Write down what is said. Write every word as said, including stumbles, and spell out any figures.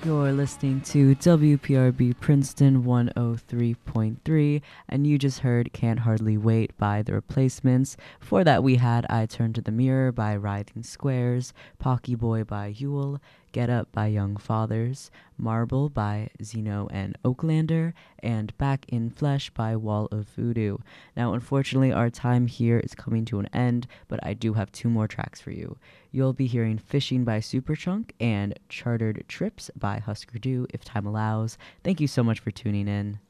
You're listening to W P R B Princeton one oh three point three, and you just heard Can't Hardly Wait by The Replacements. Before that, we had I Turn to the Mirror by Writhing Squares, Pocky Boy by Yule, Get Up by Young Fathers, Marble by Zeno and Oaklander, and Back in Flesh by Wall of Voodoo. Now, unfortunately, our time here is coming to an end, but I do have two more tracks for you. You'll be hearing Fishing by Superchunk and Chartered Trips by Husker Du if time allows. Thank you so much for tuning in.